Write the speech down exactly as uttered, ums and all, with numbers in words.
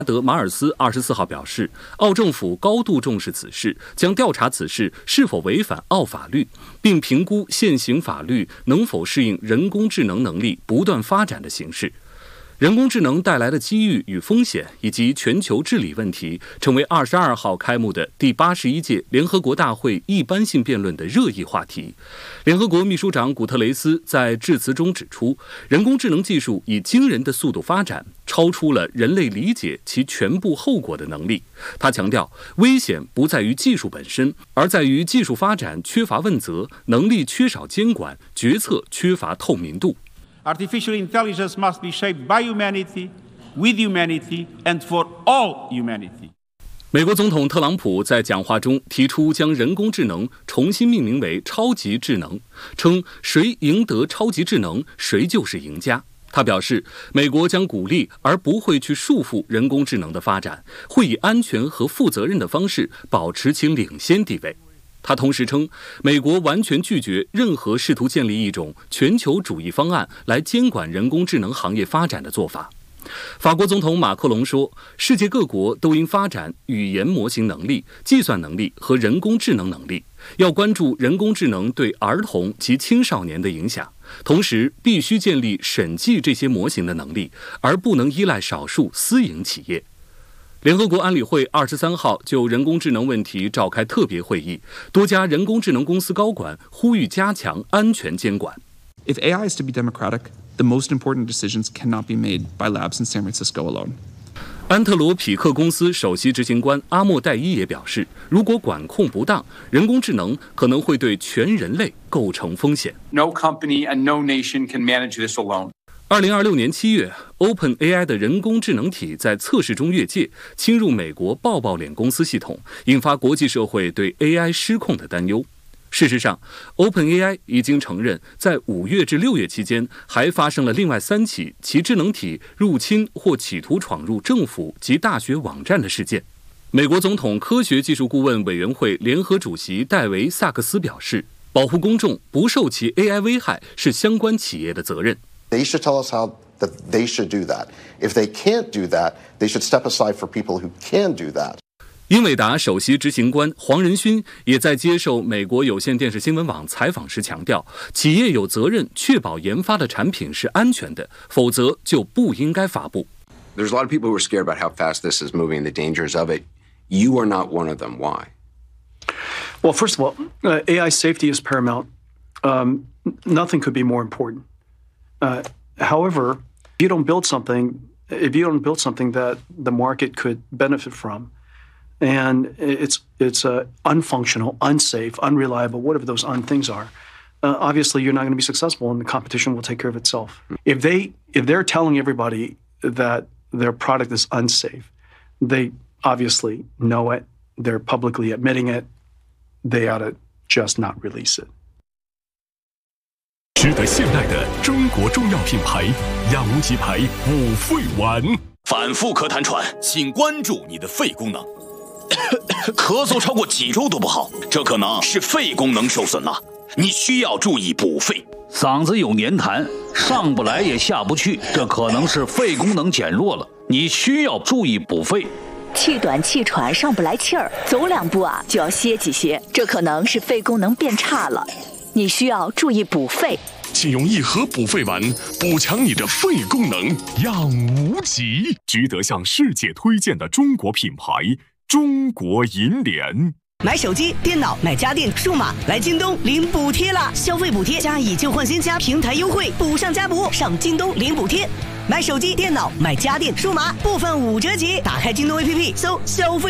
德马尔斯二十四号表示，澳政府高度重视此事，将调查此事是否违反澳法律，并评估现行法律能否适应人工智能能力不断发展的形势。人工智能带来的机遇与风险，以及全球治理问题，成为二十二号开幕的第八十一届联合国大会一般性辩论的热议话题。联合国秘书长古特雷斯在致辞中指出，人工智能技术以惊人的速度发展，超出了人类理解其全部后果的能力。他强调，危险不在于技术本身，而在于技术发展缺乏问责，能力缺少监管，决策缺乏透明度。 Artificial intelligence must be shaped by humanity, with humanity, and for all humanity. 美国总统特朗普在讲话中提出将人工智能重新命名为超级智能，称谁赢得超级智能，谁就是赢家。他表示，美国将鼓励而不会去束缚人工智能的发展，会以安全和负责任的方式保持其领先地位。他同时称，美国完全拒绝任何试图建立一种全球主义方案来监管人工智能行业发展的做法。法国总统马克龙说，世界各国都应发展语言模型能力、计算能力和人工智能能力，要关注人工智能对儿童及青少年的影响，同时必须建立审计这些模型的能力，而不能依赖少数私营企业。联合国安理会二十三号就人工智能问题召开特别会议，多家人工智能公司高管呼吁加强安全监管。 If A I is to be democratic, the most important decisions cannot be made by labs in San Francisco alone. 安特罗匹克公司首席执行官阿莫代伊也表示，如果管控不当，人工智能可能会对全人类构成风险。 No company and no nation can manage this alone. 二零二六年七月 ，OpenAI 的人工智能体在测试中越界，侵入美国抱抱脸公司系统，引发国际社会对 A I 失控的担忧。事实上 ，OpenAI 已经承认，在五月至六月期间，还发生了另外三起其智能体入侵或企图闯入政府及大学网站的事件。美国总统科学技术顾问委员会联合主席戴维·萨克斯表示，保护公众不受其 A I 危害是相关企业的责任。 They should tell us how that they should do that. If they can't do that, they should step aside for people who can do that. 英伟达首席执行官黄仁勋也在接受美国有线电视新闻网采访时强调，企业有责任确保研发的产品是安全的，否则就不应该发布。 There's a lot of people who are scared about how fast this is moving, the dangers of it. You are not one of them. Why? Well, first of all, uh, A I safety is paramount. Um, nothing could be more important. Uh, however, if you don't build something, if you don't build something that the market could benefit from, and it's it's uh, unfunctional, unsafe, unreliable, whatever those un things are, uh, obviously you're not going to be successful, and the competition will take care of itself. If they if they're telling everybody that their product is unsafe, they obviously know it. They're publicly admitting it. They ought to just not release it. 值得信赖的中国中药品牌养无极牌五肺丸。 反复咳痰喘，请关注你的肺功能。咳嗽超过几周都不好，这可能是肺功能受损了，你需要注意补肺。 嗓子有黏痰，上不来也下不去，这可能是肺功能减弱了，你需要注意补肺。 气短气喘上不来气儿，走两步啊就要歇几歇，这可能是肺功能变差了，你需要注意补肺。 请用一盒补肺丸补强你的肺功能，养无极，值得向世界推荐的中国品牌中国银联。 买手机、电脑、买家电、数码，来京东领补贴啦！消费补贴加以旧换新加平台优惠，补上加补，上京东领补贴。买手机、电脑、买家电、数码，部分五折起。打开京东 A P P， 搜消费。